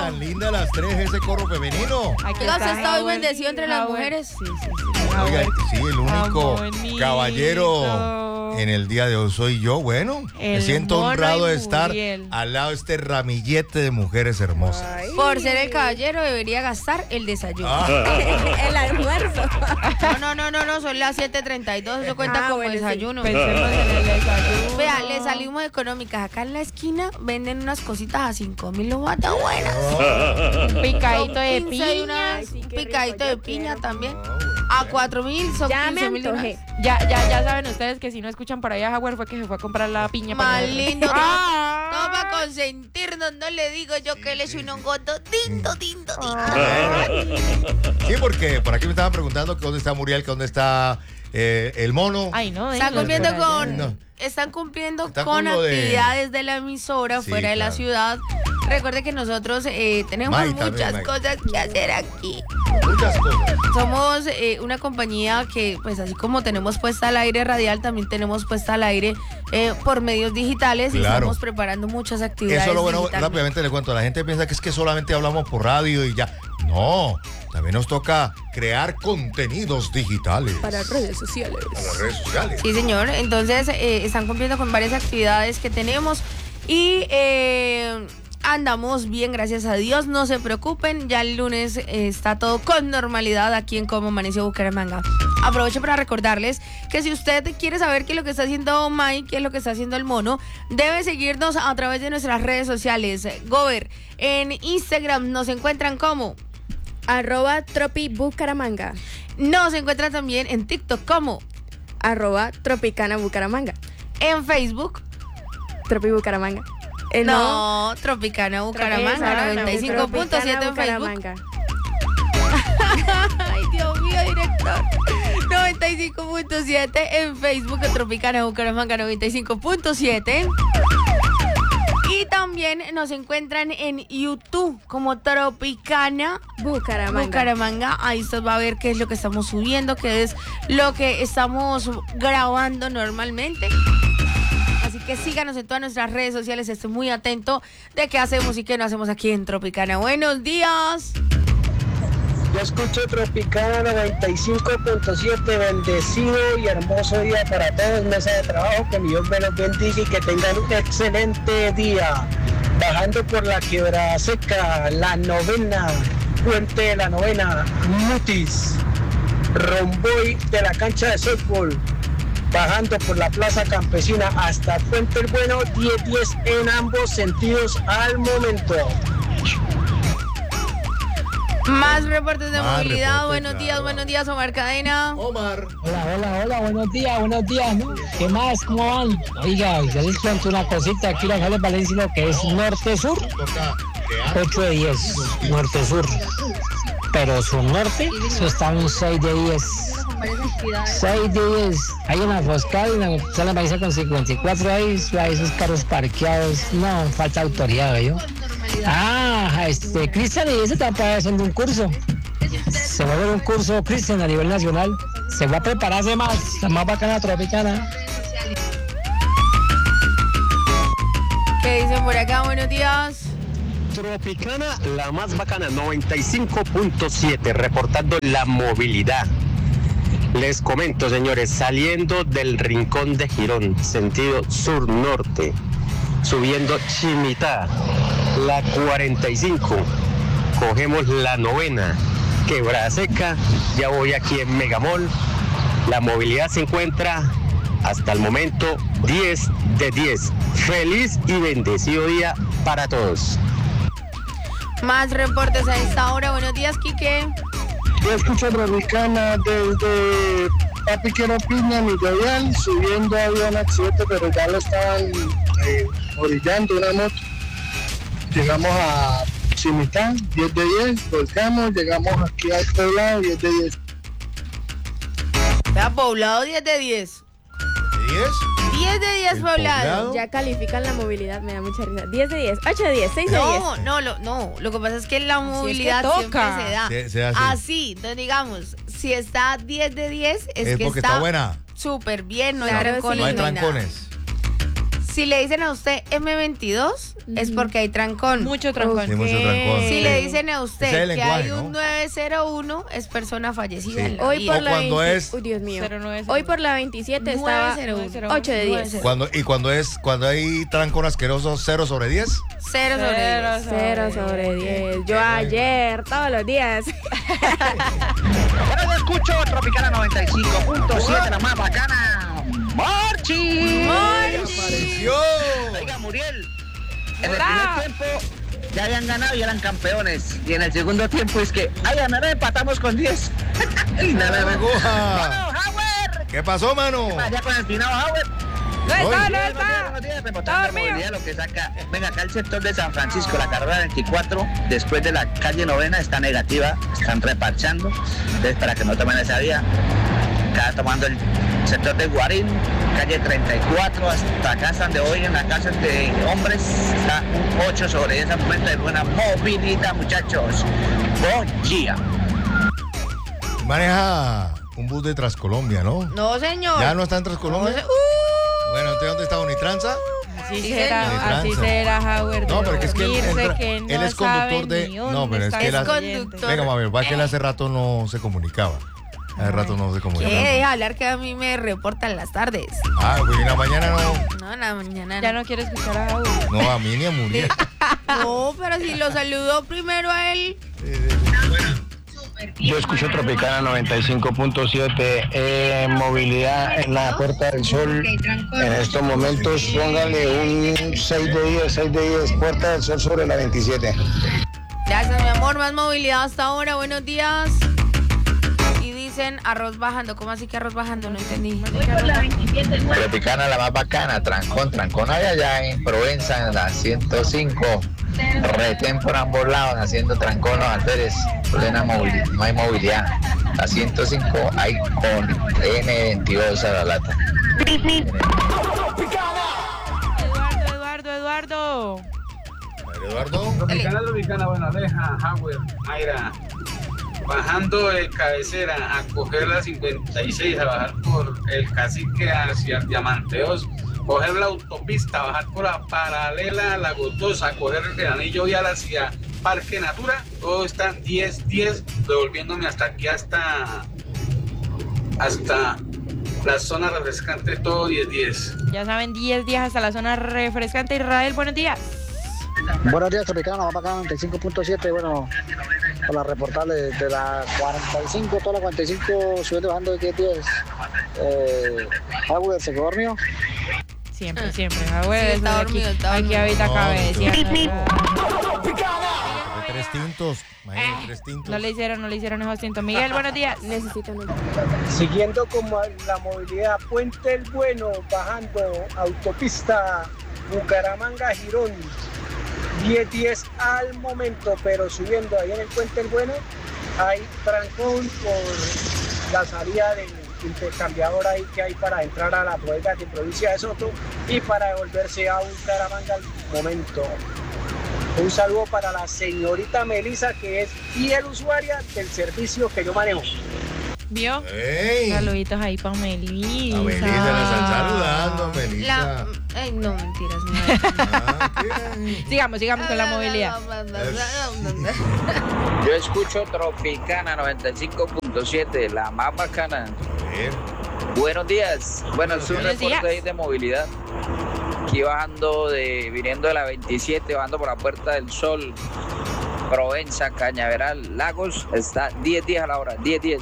tan lindas las tres, ese coro femenino. Oiga, usted está muy bendecido entre las mujeres. Sí. Oiga, sí, el único bonito. caballero en el día de hoy soy yo. Bueno, me El siento mono honrado y de estar Muriel. al lado de este ramillete de mujeres hermosas. Por ser el caballero debería gastar el desayuno. El almuerzo. No, son las 7:32, eso cuenta como bueno, sí. desayuno. Pensemos en el desayuno. Vea, le salimos económicas. Acá en la esquina venden unas cositas a 5.000 lo bata buenas. Un picadito de 15 y piña. unas- Ay, sí, un qué picadito rico, de yo piña quiero. también. A 4.000 son Ya me 15.000 antojé. Ya saben ustedes que si no escuchan por ahí a Howard fue que se fue a comprar la piña. para Más nosotros. lindo. Ah. No va a consentirnos, no le digo yo que él es un hongoto. Tinto. Sí, porque por aquí me estaban preguntando que dónde está Muriel, que dónde está el mono. Ay, no. Están déjenlos cumpliendo por allá. con, No. están cumpliendo Están con con lo de- actividades de la emisora Sí, fuera de la claro. ciudad. Recuerde que nosotros tenemos May también, muchas May. cosas que hacer aquí. Muchas cosas. Somos una compañía que, pues así como tenemos puesta al aire radial, también tenemos puesta al aire por medios digitales y Claro. estamos preparando muchas actividades. Eso es lo bueno, digitalmente. rápidamente le cuento. La gente piensa que es que solamente hablamos por radio y ya. No, también nos toca crear contenidos digitales. Para redes sociales. Para las redes sociales. Sí, señor. Entonces, están cumpliendo con varias actividades que tenemos y andamos bien, gracias a Dios. No se preocupen, ya el lunes está todo con normalidad aquí en Cómo Amaneció Bucaramanga. Aprovecho para recordarles que si usted quiere saber qué es lo que está haciendo Mike, qué es lo que está haciendo el mono, debe seguirnos a través de nuestras redes sociales. Gober, en Instagram nos encuentran como... @tropibucaramanga. Nos encuentran también en TikTok como... @tropicana Bucaramanga. En Facebook... Tropi Bucaramanga. No, Tropicana Bucaramanga, 95.7 en Facebook. Ay, Dios mío, director. 95.7 en Facebook, Tropicana Bucaramanga 95.7. Y también nos encuentran en YouTube como Tropicana Bucaramanga. Ahí usted va a ver qué es lo que estamos subiendo, qué es lo que estamos grabando normalmente. Así que síganos en todas nuestras redes sociales. Estoy muy atento de qué hacemos y qué no hacemos aquí en Tropicana. Buenos días. Yo escucho Tropicana 95.7, bendecido y hermoso día para todos, mesa de trabajo, que Dios me los bendiga y que tengan un excelente día. Bajando por la Quebrada Seca, la novena, Puente de la Novena, Mutis, Romboy de la cancha de softball, bajando por la Plaza Campesina hasta Puente el Bueno, 10-10 en ambos sentidos al momento. Más reportes de Más movilidad. reportes, claro. Buenos días, Omar Cadena. Omar. Hola, buenos días, ¿no? ¿Qué más? ¿Cómo van? Oiga, ya les cuento una cosita, aquí la calle Valencia, lo que es norte-sur, Toca crear 8 de 10, norte-sur. Pero sur-norte, eso está un 6 de 10. 6 de 10. Hay una Foscal, una sala Valencia con 54 ahí, esos carros parqueados. No, falta autoridad, ¿yo? Cristian, y ese está haciendo un curso. Se va a ver un curso, Cristian, a nivel nacional. Se va a prepararse más, la más bacana Tropicana. ¿Qué dicen por acá? Buenos días. Tropicana, la más bacana, 95.7, reportando la movilidad. Les comento, señores, saliendo del Rincón de Girón, sentido sur-norte, subiendo Chimitá, la 45, cogemos la novena, Quebrada Seca, ya voy aquí en Megamall. La movilidad se encuentra hasta el momento 10 de 10. Feliz y bendecido día para todos. Más reportes a esta hora. Buenos días, Quique. Yo escucho Tropicana desde Papi Quiero Piña, mi Jovial, subiendo había un accidente, pero ya lo estaban orillando una moto. Llegamos a Chimitán, 10 de 10, volcamos, llegamos aquí al poblado, 10 de 10. Vea, poblado 10 de 10. 10. 10 de 10 ¿El poblado. poblado? Ya califican la movilidad, me da mucha risa. 10 de 10, 8 de 10, 6 de 10. No, lo que pasa es que la movilidad toca. siempre se da. Se hace. Así, entonces digamos, si está 10 de 10, es Es que porque está buena. súper bien, no Claro, hay trancones, No hay no hay nada. trancones. Si le dicen a usted M22, es porque hay trancón. Mucho trancón. Sí, mucho trancón. Si Sí. le dicen a Ese usted es el que lenguaje, hay un ¿no? 901, es persona fallecida. Sí. en la Hoy vida. por O la cuando 20 es- Uy, Dios mío. 0901. Hoy por la 27 estaba 901. 8 de 10. Cuando hay trancón asqueroso, 0 sobre 10. 0 sobre 10. 0 sobre 10. Yo ayer, todos los días. Ahora yo escucho Tropicana 95.7, la más bacana. ¡Morchi! ¡Apareció! Oiga, Muriel, en el primer tiempo ya habían ganado y eran campeones. Y en el segundo tiempo es que, ay, ahora empatamos con 10. Y nada, Goja. ¡Vamos, Howard! ¿Qué pasó, mano? Allá con el finado Howard. No está, no Buenos días, está. buenos días, Está reportando dormido. movilidad, lo que saca. Venga, acá el sector de San Francisco, la carrera 24, después de la calle Novena, está negativa, están reparchando. Entonces, para que no tomen esa vía, acá tomando el sector de Guarín, calle 34, hasta acá hasta donde hoy en la casa de hombres, está un 8 sobre 10 momento de buena movilidad, muchachos. Buen día. Maneja un bus de Transcolombia, ¿no? No, señor. ¿Ya no está en Transcolombia? No, Bueno, entonces, ¿dónde está Unitranza? Así Sí, será, señor. así será, Howard. No, pero es que él, Dormirse, que él es conductor de... No, pero es que él Es hace... conductor. Venga, mami, va que él hace rato no se comunicaba. Hace rato no se ¿Qué? comunicaba. Deja hablar que a mí me reportan las tardes. Ah, pues en la mañana no. No, en la mañana Ya no quiere escuchar a Howard. No, a mí ni a Muriel. No, pero si lo saludó primero a él. Yo escucho Tropicana 95.7, movilidad en la Puerta del Sol. En estos momentos póngale un 6 de 10, Puerta del Sol sobre la 27. Gracias, mi amor. Más movilidad hasta ahora. Buenos días. Y dicen arroz bajando. ¿Cómo así que arroz bajando? No entendí. Tropicana la más bacana, trancón hay allá en Provenza en la 105, retén por ambos lados haciendo trancón los alférez, plena movilidad, no hay movilidad. La 105 hay con N22 a la lata. Eduardo. Eduardo. Tropicana, bueno, Aleja, Howard, Mayra, bajando el cabecera a coger la 56, a bajar por el Cacique hacia el Diamanteos, coger la autopista, bajar por la paralela a la Gotosa, coger el anillo vial hacia Parque Natura, todo está 10-10, devolviéndome hasta aquí, hasta la zona refrescante, todo 10-10. Ya saben, 10 días hasta la zona refrescante. Israel, buenos días. Buenos días, Tropicana, vamos acá 95.7, bueno, para reportarles de la 45, toda la 45, subiendo bajando de 10. Howard, ¿se quedó dormido? Siempre, Howard. Sí, está dormido, está Aquí dormido. habita No, cabecilla. Tres tintos. Imagínate, 3 tintos. No le hicieron esos tintos. Miguel, buenos días. Necesitan un... Siguiendo como la movilidad, Puente el Bueno, bajando autopista Bucaramanga-Girón, 10-10 al momento, pero subiendo ahí en el Puente el Bueno, hay trancón por la salida del intercambiador ahí que hay para entrar a la bodega de provincia de Soto y para devolverse a Bucaramanga al momento. Un saludo para la señorita Melisa, que es fiel usuaria del servicio que yo manejo. ¿Vio? ¡Ey! Saluditos ahí para Melissa. A Melissa le están saludando, Melissa. Ay, no, mentiras. Ah, ¿qué? Sigamos con la movilidad. Yo escucho Tropicana 95.7, la más bacana. A ver. Buenos días. Bueno, es un Buenos reporte días. ahí de movilidad. Aquí viniendo de la 27, bajando por la Puerta del Sol, Provenza, Cañaveral, Lagos, está 10 días a la hora, 10.